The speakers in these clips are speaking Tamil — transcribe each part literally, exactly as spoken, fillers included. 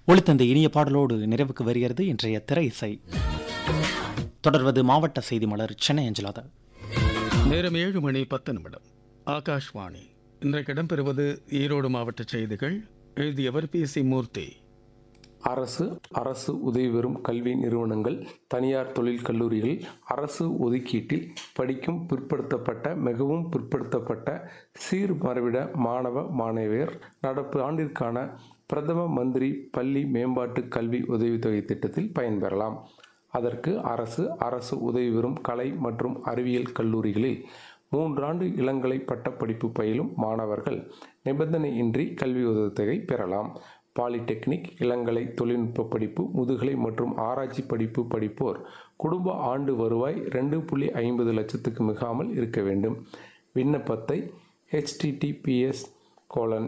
ஒளித்தந்த இனிய பாடலோடு நிறைவுக்கு வருகிறது இன்றைய திரை இசை. தொடர்வது மாவட்ட செய்தி மலர் சென்னை அஞ்சலாத. நேரம் ஏழு மணி பத்து நிமிடம். ஆகாஷ்வாணி. இன்றைக்கு இடம்பெறுவது ஈரோடு மாவட்ட செய்திகள். எழுதியவர் பி சி மூர்த்தி. அரசு அரசு உதவி பெறும் கல்வி நிறுவனங்கள், தனியார் தொழில் கல்லூரிகள் அரசு ஒதுக்கீட்டில் படிக்கும் பிற்படுத்தப்பட்ட மிகவும் பிற்படுத்தப்பட்ட சீர்மறைவிட மாணவ மாணவியர் நடப்பு ஆண்டிற்கான பிரதம மந்திரி பள்ளி மேம்பாட்டு கல்வி உதவித்தொகை திட்டத்தில் பயன்பெறலாம். அதற்கு அரசு அரசு உதவி பெறும் கலை மற்றும் அறிவியல் கல்லூரிகளில் மூன்றாண்டு இளங்கலை பட்டப்படிப்பு பயிலும் மாணவர்கள் நிபந்தனையின்றி கல்வி உதவித்தொகை பெறலாம். பாலிடெக்னிக், இளங்கலை தொழில்நுட்ப படிப்பு, முதுகலை மற்றும் ஆராய்ச்சி படிப்பு படிப்போர் குடும்ப ஆண்டு வருவாய் ரெண்டு புள்ளி ஐம்பது லட்சத்துக்கு மிகாமல் இருக்க வேண்டும். விண்ணப்பத்தை HTTPS colon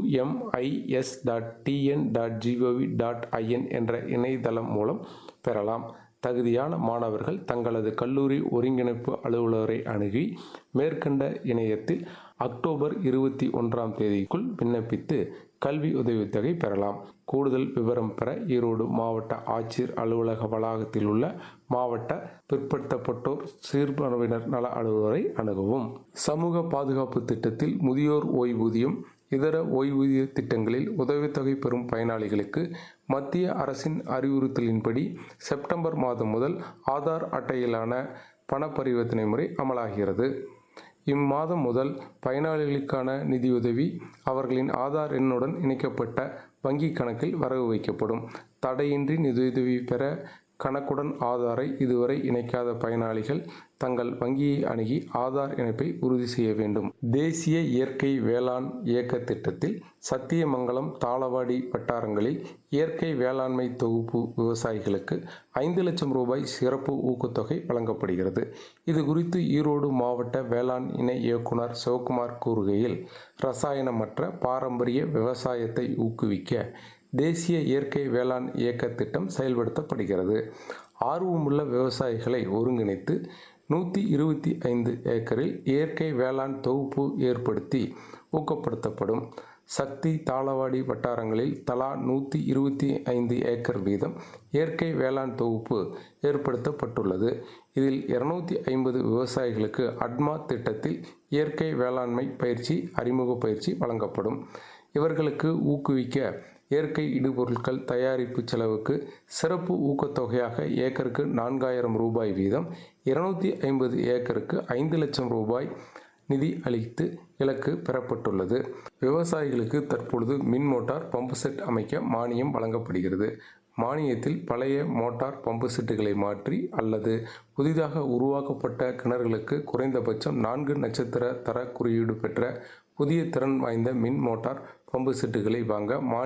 UMIS dot TN dot gov dot IN என்ற இணையதளம் மூலம் பெறலாம். தகுதியான மாணவர்கள் தங்களது கல்லூரி ஒருங்கிணைப்பு அலுவலரை அணுகி மேற்கண்ட இணையத்தில் அக்டோபர் இருபத்தி ஒன்றாம் தேதிக்குள் விண்ணப்பித்து கல்வி உதவித்தொகை பெறலாம். கூடுதல் விவரம் பெற ஈரோடு மாவட்ட ஆட்சியர் அலுவலக வளாகத்தில் உள்ள மாவட்ட பிற்படுத்தப்பட்டோர் சிறுபான்மையினர் நல அலுவலரை அணுகவும். சமூக பாதுகாப்பு திட்டத்தில் முதியோர் ஓய்வூதியம், இதர ஓய்வூதிய திட்டங்களில் உதவித்தொகை பெறும் பயனாளிகளுக்கு மத்திய அரசின் அறிவுறுத்தலின்படி செப்டம்பர் மாதம் முதல் ஆதார் அட்டையிலான பண பரிவர்த்தனை முறை அமலாகிறது. இம்மாதம் முதல் பயனாளிகளுக்கான நிதியுதவி அவர்களின் ஆதார் எண்ணுடன் இணைக்கப்பட்ட வங்கி கணக்கில் வரவு வைக்கப்படும். தடையின்றி நிதியுதவி பெற கணக்குடன் ஆதாரை இதுவரை இணைக்காத பயனாளிகள் தங்கள் வங்கியை அணுகி ஆதார் இணைப்பை உறுதி செய்ய வேண்டும். தேசிய இயற்கை வேளாண் இயக்க திட்டத்தில் சத்தியமங்கலம், தாளவாடி வட்டாரங்களில் இயற்கை வேளாண்மை தொகுப்பு விவசாயிகளுக்கு ஐந்து லட்சம் ரூபாய் சிறப்பு ஊக்கத்தொகை வழங்கப்படுகிறது. இது குறித்து ஈரோடு மாவட்ட வேளாண் இணை இயக்குனர் சிவகுமார் கூறுகையில், ரசாயனமற்ற பாரம்பரிய விவசாயத்தை ஊக்குவிக்க தேசிய இயற்கை வேளாண் இயக்க திட்டம் செயல்படுத்தப்படுகிறது. ஆர்வமுள்ள விவசாயிகளை ஒருங்கிணைத்து நூற்றி இருபத்தி ஐந்து ஏக்கரில் இயற்கை வேளாண் தொகுப்பு ஏற்படுத்தி ஊக்கப்படுத்தப்படும். சக்தி, தாளவாடி வட்டாரங்களில் தலா நூற்றி இருபத்தி ஐந்து ஏக்கர் வீதம் இயற்கை வேளாண் தொகுப்பு ஏற்படுத்தப்பட்டுள்ளது. இதில் இருநூத்தி ஐம்பது விவசாயிகளுக்கு அட்மா திட்டத்தில் இயற்கை வேளாண்மை பயிற்சி, அறிமுக பயிற்சி வழங்கப்படும். இவர்களுக்கு ஊக்குவிக்க இயற்கை இடுபொருட்கள் தயாரிப்பு செலவுக்கு சிறப்பு ஊக்கத்தொகையாக ஏக்கருக்கு நான்காயிரம் ரூபாய் வீதம், இருநூத்தி ஐம்பது ஏக்கருக்கு ஐந்து லட்சம் ரூபாய் நிதி அளித்து இலக்கு பெறப்பட்டுள்ளது. விவசாயிகளுக்கு தற்பொழுது மின் மோட்டார் பம்பு செட் அமைக்க மானியம் வழங்கப்படுகிறது. மானியத்தில் பழைய மோட்டார் பம்பு செட்டுகளை மாற்றி அல்லது புதிதாக உருவாக்கப்பட்ட கிணறுகளுக்கு குறைந்தபட்சம் நான்கு நட்சத்திர தர குறியீடு பெற்ற புதிய திறன் வாய்ந்த மின் மோட்டார் பம்பு செட்டுகளை வாங்க மானியம்